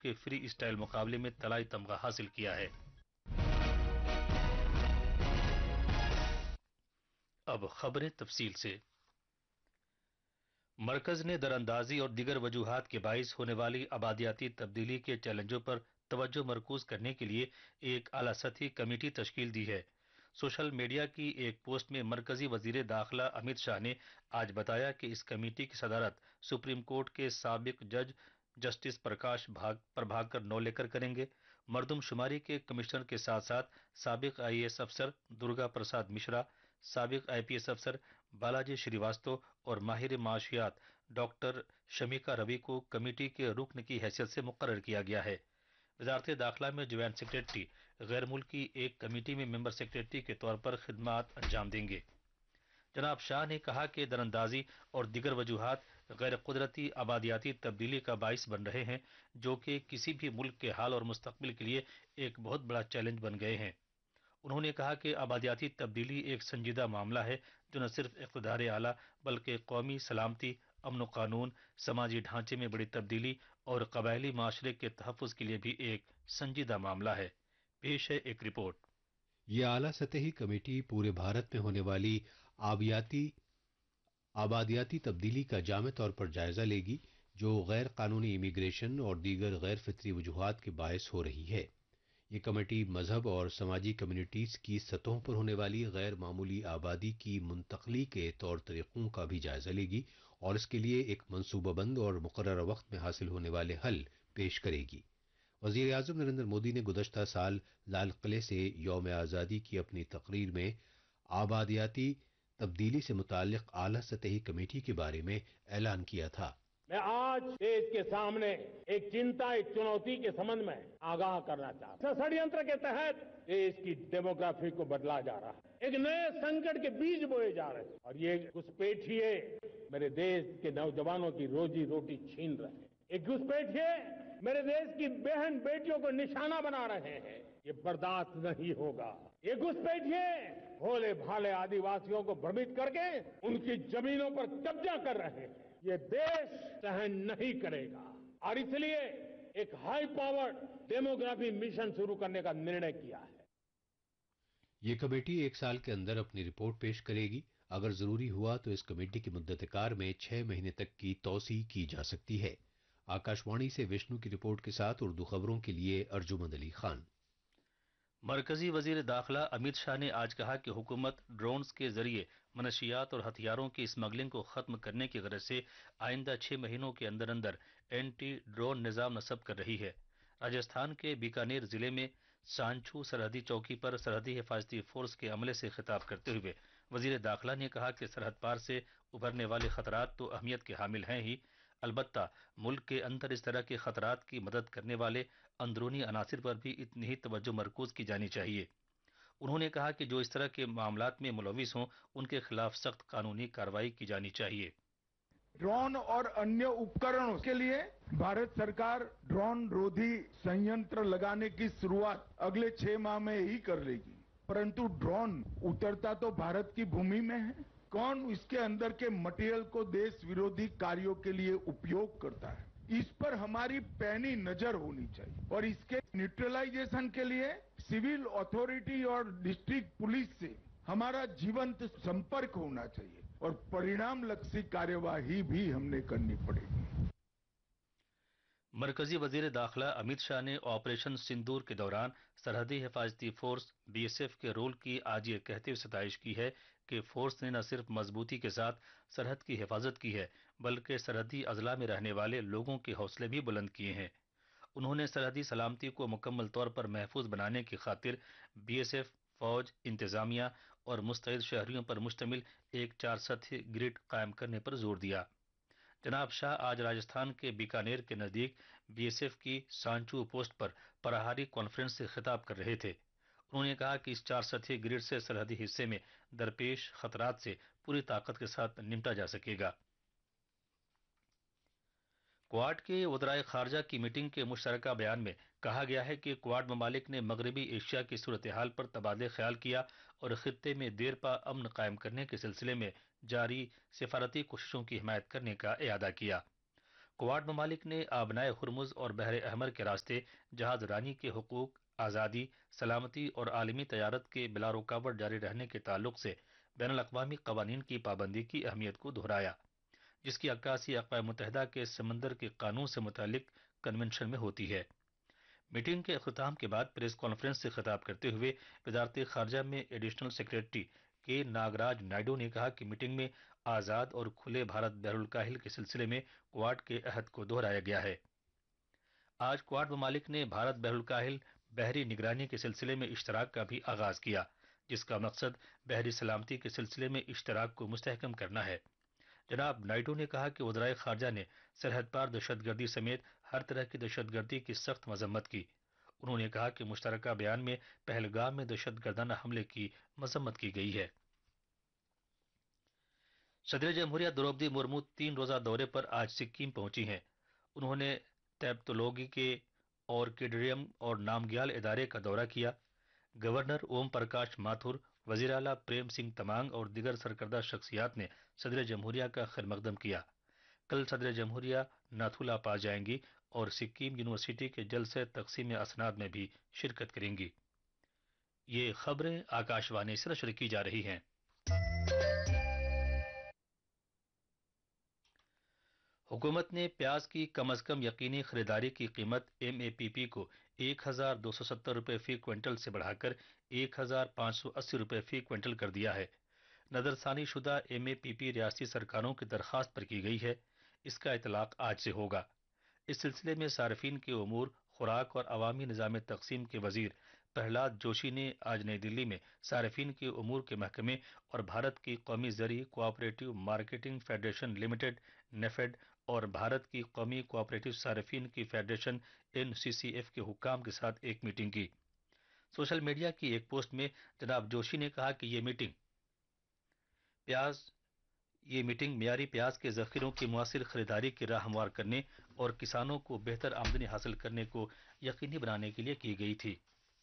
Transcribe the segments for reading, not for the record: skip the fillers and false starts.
کے free style مقابلے میں طلائی تمغہ حاصل کیا ہے۔ اب خبریں تفصیل سے۔ مرکز نے دراندازی اور دیگر وجوہات کے باعث ہونے والی آبادیاتی تبدیلی کے چیلنجوں پر توجہ مرکوز کرنے کے لیے ایک اعلیٰ سطحی کمیٹی تشکیل دی ہے۔ سوشل میڈیا کی ایک پوسٹ میں مرکزی وزیر داخلہ امت شاہ نے آج بتایا کہ اس کمیٹی کی صدارت سپریم کورٹ کے سابق جج جسٹس پرکاش پربھاکر نولیکر کریں گے۔ مردم شماری کے کمشنر کے ساتھ ساتھ سابق IAS افسر درگا پرساد مشرا، سابق IPS افسر بالاجی شریواستو اور ماہر معاشیات ڈاکٹر شمیکا روی کو کمیٹی کے رکن کی حیثیت سے مقرر کیا گیا ہے۔ وزارت داخلہ میں جوائنٹ سیکریٹری غیر ملکی ایک کمیٹی میں ممبر سیکریٹری کے طور پر خدمات انجام دیں گے۔ جناب شاہ نے کہا کہ دراندازی اور دیگر وجوہات غیر قدرتی آبادیاتی تبدیلی کا باعث بن رہے ہیں، جو کہ کسی بھی ملک کے حال اور مستقبل کے لیے ایک بہت بڑا چیلنج بن گئے ہیں۔ انہوں نے کہا کہ آبادیاتی تبدیلی ایک سنجیدہ معاملہ ہے جو نہ صرف اقتدار اعلیٰ بلکہ قومی سلامتی، امن و قانون، سماجی ڈھانچے میں بڑی تبدیلی اور قبائلی معاشرے کے تحفظ کے لیے بھی ایک سنجیدہ معاملہ ہے۔ پیش ہے ایک رپورٹ۔ یہ اعلیٰ سطحی کمیٹی پورے بھارت میں ہونے والی آبادیاتی تبدیلی کا جامع طور پر جائزہ لے گی جو غیر قانونی امیگریشن اور دیگر غیر فطری وجوہات کے باعث ہو رہی ہے۔ یہ کمیٹی مذہب اور سماجی کمیونٹیز کی سطحوں پر ہونے والی غیر معمولی آبادی کی منتقلی کے طور طریقوں کا بھی جائزہ لے گی اور اس کے لیے ایک منصوبہ بند اور مقررہ وقت میں حاصل ہونے والے حل پیش کرے گی۔ وزیر اعظم نریندر مودی نے گزشتہ سال لال قلعے سے یوم آزادی کی اپنی تقریر میں آبادیاتی تبدیلی سے متعلق اعلیٰ سطحی کمیٹی کے بارے میں اعلان کیا تھا۔ میں آج دیش کے سامنے ایک چنتا، ایک چنوتی کے سبند میں آگاہ کرنا چاہتا ہوں۔ षड्यंत्र کے تحت دیش کی ڈیموگرافی کو بدلا جا رہا ہے، ایک نئے سنکٹ کے بیج بوئے جا رہے ہیں اور یہ گھسپیٹھیے میرے دیش کے نوجوانوں کی روزی روٹی چھین رہے ہیں۔ ایک گھسپیٹھیے میرے دیش کی بہن بیٹیوں کو نشانہ بنا رہے ہیں، یہ برداشت نہیں ہوگا۔ یہ گھسپیٹھیے بھولے بھالے آدیواسیوں کو بھرمت کر کے ان کی زمینوں پر قبضہ کر رہے ہیں، یہ دیش سہن نہیں کرے گا اور اس لیے ایک ہائی پاورڈ ڈیموگرافی مشن شروع کرنے کا نرنے کیا ہے۔ یہ کمیٹی ایک سال کے اندر اپنی رپورٹ پیش کرے گی۔ اگر ضروری ہوا تو اس کمیٹی کی مدت کار میں 6 مہینے تک کی توسیع کی جا سکتی ہے۔ آکاشوانی سے وشنو کی رپورٹ کے ساتھ اردو خبروں کے لیے ارجمند علی خان۔ مرکزی وزیر داخلہ امت شاہ نے آج کہا کہ حکومت ڈرونز کے ذریعے منشیات اور ہتھیاروں کی اسمگلنگ کو ختم کرنے کی غرض سے آئندہ 6 مہینوں کے اندر اندر اینٹی ڈرون نظام نصب کر رہی ہے۔ راجستھان کے بیکانیر ضلع میں سانچو سرحدی چوکی پر سرحدی حفاظتی فورس کے عملے سے خطاب کرتے ہوئے وزیر داخلہ نے کہا کہ سرحد پار سے ابھرنے والے خطرات تو اہمیت کے حامل ہیں ہی، البتہ ملک کے اندر اس طرح کے خطرات کی مدد کرنے والے اندرونی عناصر پر بھی اتنی ہی توجہ مرکوز کی جانی چاہیے۔ انہوں نے کہا کہ جو اس طرح کے معاملات میں ملوث ہوں ان کے خلاف سخت قانونی کارروائی کی جانی چاہیے۔ ड्रोन और अन्य उपकरणों के लिए भारत सरकार ड्रोन रोधी संयंत्र लगाने की शुरुआत अगले 6 माह में ही कर लेगी। परंतु ड्रोन उतरता तो भारत की भूमि में है, कौन इसके अंदर के मटेरियल को देश विरोधी कार्यों के लिए उपयोग करता है, इस पर हमारी पैनी नजर होनी चाहिए और इसके न्यूट्रलाइजेशन के लिए सिविल अथॉरिटी और डिस्ट्रिक्ट पुलिस से हमारा जीवंत संपर्क होना चाहिए और परिणाम लक्षी कार्यवाही भी हमने करनी पड़ेगी। مرکزی وزیر داخلہ امت شاہ نے آپریشن سندور کے دوران سرحدی حفاظتی فورس BSF کے رول کی آج یہ کہتے ہوئے ستائش کی ہے کہ فورس نے نہ صرف مضبوطی کے ساتھ سرحد کی حفاظت کی ہے بلکہ سرحدی اضلاع میں رہنے والے لوگوں کے حوصلے بھی بلند کیے ہیں۔ انہوں نے سرحدی سلامتی کو مکمل طور پر محفوظ بنانے کی خاطر BSF، فوج، انتظامیہ اور مستعد شہریوں پر مشتمل ایک 4 سطحی گرڈ قائم کرنے پر زور دیا۔ جناب شاہ آج راجستھان کے بیکانیر کے نزدیک BSF کی سانچو پوسٹ پر پراہاری کانفرنس سے خطاب کر رہے تھے۔ انہوں نے کہا کہ اس 4 سطحی گرڈ سے سرحدی حصے میں درپیش خطرات سے پوری طاقت کے ساتھ نمٹا جا سکے گا۔ کوارڈ کے وزرائے خارجہ کی میٹنگ کے مشترکہ بیان میں کہا گیا ہے کہ کوارڈ ممالک نے مغربی ایشیا کی صورتحال پر تبادلہ خیال کیا اور خطے میں دیر پا امن قائم کرنے کے سلسلے میں جاری سفارتی کوششوں کی حمایت کرنے کا اعادہ کیا۔ क्वाड ममालिक ने आबनाए हुर्मुज और बहर अहमर के रास्ते जहाज रानी के हुकूक, आज़ादी, सलामती और आलमी तजारत के बिला रुकावट जारी रहने के ताल्लुक से बैनुल अक़वामी क़वानीन की पाबंदी की अहमियत को दोहराया, जिसकी अक्कासी अक़वाम मुत्तहिदा के समंदर के कानून से मुतालिक कन्वेंशन में होती है। मीटिंग के अख्ताम के बाद प्रेस कॉन्फ्रेंस से खिताब करते हुए वजारत खारजा में एडिशनल सेक्रेटरी के नागराज नायडू ने कहा कि मीटिंग में आज़ाद और खुले भारत बहरुल काहिल के सिलसिले में क्वाड के अहद को दोहराया गया है। आज क्वाड ममालिक ने भारत बहरुल काहिल बहरी निगरानी के सिलसिले में इश्तराक का भी आगाज किया, जिसका मकसद बहरी सलामती के सिलसिले में इश्तराक को मुस्तहकम करना है। जनाब नायडू ने कहा कि वज़राए खारजा ने सरहद पार दहशतगर्दी समेत हर तरह की दहशतगर्दी की सख्त मजम्मत की। उन्होंने कहा कि मुश्तरका बयान में पहलगाम में दहशतगर्दाना हमले की मजम्मत की गई है। सदर जमहूरिया द्रौपदी मुर्मू 3 रोजा दौरे पर आज सिक्किम पहुंची हैं। उन्होंने तैप्तोलॉगी के ऑर्किडेरियम और नामग्याल इदारे का दौरा किया। गवर्नर ओम प्रकाश माथुर, वजीर आला प्रेम सिंह तमांग और दिगर सरकर्दा शख्सियात ने सदर जमहूरिया का खैरमकदम किया। कल सदर जमहूरिया नाथुला पास जाएंगी और सिक्किम यूनिवर्सिटी के जलसे तकसीम असनाद में भी शिरकत करेंगी। ये खबरें आकाशवाणी से नशर की जा रही हैं। हुकूमत ने प्याज की कम अज कम यकीनी खरीदारी की कीमत MAPP को 1270 रुपये फी क्विंटल से बढ़ाकर 1580 रुपये फी क्विंटल कर दिया है। नजरसानी शुदा MAPP रियासती सरकारों की दरखास्त पर की गई है। इसका इतलाक आज से होगा। इस सिलसिले में सार्फिन के उमूर, खुराक और अवामी निज़ाम तकसीम के वजीर प्रहलाद जोशी ने आज नई दिल्ली में सार्फिन के उमूर के महकमे और भारत की कौमी ज़री cooperative marketing federation limited NAFED और भारत की कौमी कोऑपरेटिव सार्फिन की फेडरेशन NCCF के हुक्काम के साथ एक मीटिंग की। सोशल मीडिया की एक पोस्ट में जनाब जोशी ने कहा कि ये मीटिंग मियारी प्याज के जखीरों की मुआसिर खरीदारी की राह हमवार करने और किसानों को बेहतर आमदनी हासिल करने को यकीनी बनाने के लिए की गई थी।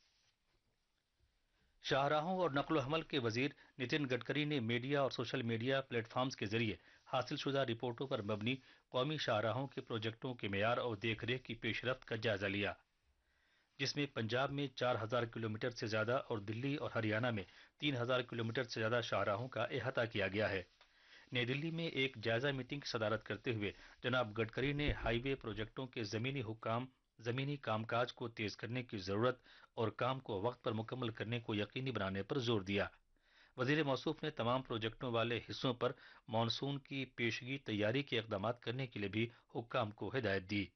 शाहराहों और नकलो हमल के वजीर नितिन गडकरी ने मीडिया और सोशल मीडिया प्लेटफॉर्म्स के जरिए हासिल शुदा रिपोर्टों पर मबनी कौमी शाहराहों के प्रोजेक्टों के मेयार और देखरेख की पेशरफ्त का जायजा लिया, जिसमें पंजाब में 4000 किलोमीटर से ज्यादा और दिल्ली और हरियाणा में 3000 किलोमीटर से ज्यादा शाहराहों का अहाता किया गया है। नई दिल्ली में एक जायजा मीटिंग की सदारत करते हुए जनाब गडकरी ने हाईवे प्रोजेक्टों के जमीनी कामकाज को तेज करने की जरूरत और काम को वक्त पर मुकम्मल करने को यकीनी बनाने पर जोर दिया। वजीर मौसूफ ने तमाम प्रोजेक्टों वाले हिस्सों पर मानसून की पेशगी तैयारी के इकदाम करने के लिए भी हुक्काम को हिदायत दी।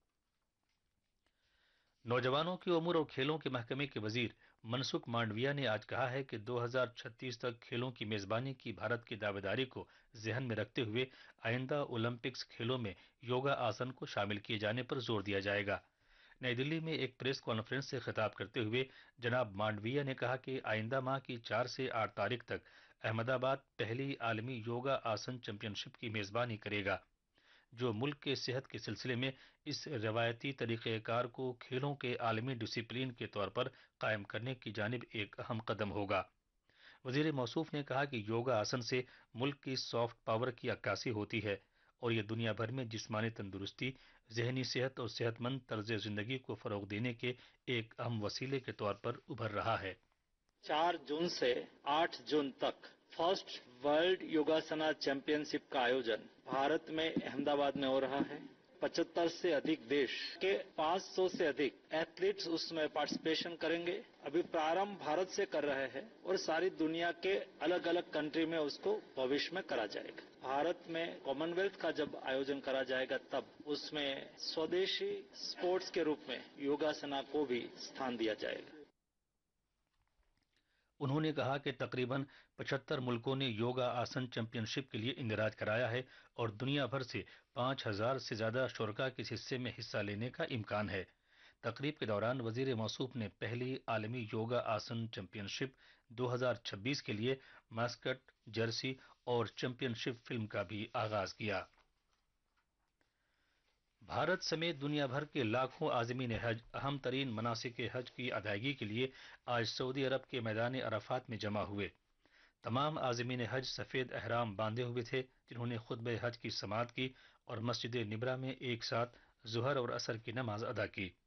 नौजवानों के उमूर और खेलों के महकमे के वजीर मनसुख मांडविया ने आज कहा है कि 2036 तक खेलों की मेजबानी की भारत की दावेदारी को जहन में रखते हुए आइंदा ओलंपिक्स खेलों में योगा आसन को शामिल किए जाने पर जोर दिया जाएगा। नई दिल्ली में एक प्रेस कॉन्फ्रेंस से खिताब करते हुए जनाब मांडविया ने कहा कि आइंदा माह की 4 से 8 तारीख तक अहमदाबाद पहली आलमी योगा आसन चैंपियनशिप की मेजबानी करेगा, जो मुल्क के सेहत के सिलसिले में इस रवायती तरीक़ेकार को खेलों के आलमी डिसिप्लिन के तौर पर कायम करने की जानिब एक अहम कदम होगा। वजीर मौसूफ ने कहा कि योगा आसन से मुल्क की सॉफ्ट पावर की अक्कासी होती है और ये दुनिया भर में जिस्मानी तंदुरुस्ती, जहनी सेहत और सेहतमंद तर्ज जिंदगी को फरोग देने के एक अहम वसीले के तौर पर उभर रहा है। 4 जून से 8 जून तक फर्स्ट वर्ल्ड योगासना चैंपियनशिप का आयोजन भारत में अहमदाबाद में हो रहा है। 75 से अधिक देश के 500 से अधिक एथलीट्स उसमें पार्टिसिपेशन करेंगे। अभी प्रारंभ भारत से कर रहे हैं और सारी दुनिया के अलग अलग कंट्री में उसको भविष्य में करा जाएगा। भारत में कॉमनवेल्थ का जब आयोजन करा जाएगा तब उसमें स्वदेशी स्पोर्ट्स के रूप में योगासना को भी स्थान दिया जाएगा। उन्होंने कहा कि तकरीबन 75 मुल्कों ने योगा आसन चैंपियनशिप के लिए इंदराज कराया है और दुनिया भर से 5000 से ज्यादा शुरका के इस हिस्से में हिस्सा लेने का इम्कान है। तकरीब के दौरान वजीर मौसूफ ने पहली आलमी योगा आसन चैंपियनशिप 2026 के लिए मास्कट, जर्सी और चैंपियनशिप फिल्म का भी आगाज किया। भारत समेत दुनिया भर के लाखों आज़मीन हज अहम तरीन मनासिक हज की अदायगी के लिए आज सऊदी अरब के मैदान अरफात में जमा हुए। तमाम आज़मीन हज सफ़ेद अहराम बांधे हुए थे, जिन्होंने खुतबे हज की समाअत की और मस्जिद निबरा में एक साथ ज़ुहर और असर की नमाज अदा की।